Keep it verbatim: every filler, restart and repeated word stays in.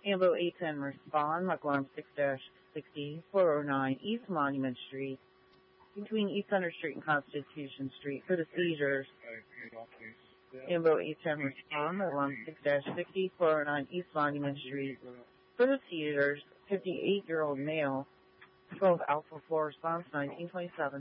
Ambo eight ten respond, Lock Alarm six sixty, four oh nine East Monument Street, between East Center Street and Constitution Street for the seizures. Ambo eight ten respond, Lock Alarm six sixty, four oh nine East Monument Street for the seizures, fifty-eight-year-old male, twelve Alpha four response, nineteen twenty-seven.